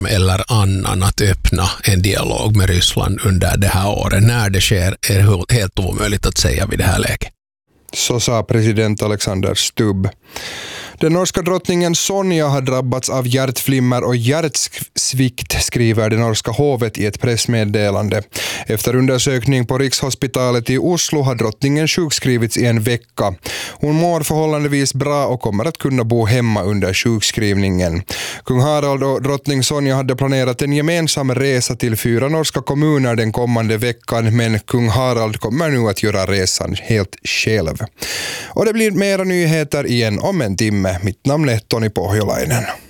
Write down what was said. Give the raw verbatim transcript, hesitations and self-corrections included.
eller annan att öppna en dialog med Ryssland under det här året. När det sker är helt omöjligt att säga vid det här läget. Så sa president Alexander Stubb. Den norska drottningen Sonja har drabbats av hjärtflimmer och hjärtsvikt, skriver det norska hovet i ett pressmeddelande. Efter undersökning på Rikshospitalet i Oslo har drottningen sjukskrivits i en vecka. Hon mår förhållandevis bra och kommer att kunna bo hemma under sjukskrivningen. Kung Harald och drottning Sonja hade planerat en gemensam resa till fyra norska kommuner den kommande veckan, men kung Harald kommer nu att göra resan helt själv. Och det blir mera nyheter igen om en timme. Mitt namn är Toni Pohjolainen.